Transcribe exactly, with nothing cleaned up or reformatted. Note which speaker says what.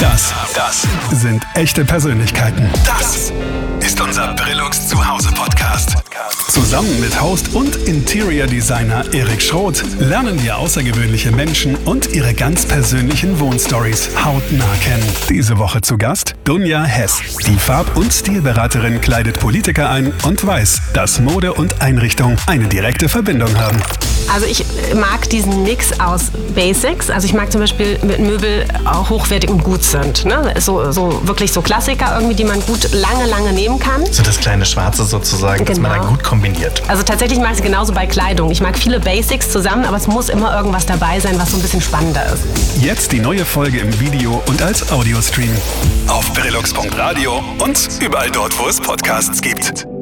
Speaker 1: Das, das sind echte Persönlichkeiten. Das ist unser Brillux Zuhause-Podcast. Zusammen mit Host und Interior Designer Erik Schroth lernen wir außergewöhnliche Menschen und ihre ganz persönlichen Wohnstories hautnah kennen. Diese Woche zu Gast Dunja Hess. Die Farb- und Stilberaterin kleidet Politiker ein und weiß, dass Mode und Einrichtung eine direkte Verbindung haben.
Speaker 2: Also ich mag diesen Mix aus Basics. Also ich mag zum Beispiel mit Möbel auch hochwertig und gut sind. Ne? So, so wirklich so Klassiker irgendwie, die man gut lange, lange nehmen kann.
Speaker 3: So das kleine Schwarze sozusagen, genau. Das man dann gut kombiniert.
Speaker 2: Also tatsächlich mag ich es genauso bei Kleidung. Ich mag viele Basics zusammen, aber es muss immer irgendwas dabei sein, was so ein bisschen spannender ist.
Speaker 1: Jetzt die neue Folge im Video und als Audiostream. Auf brillux punkt radio und überall dort, wo es Podcasts gibt.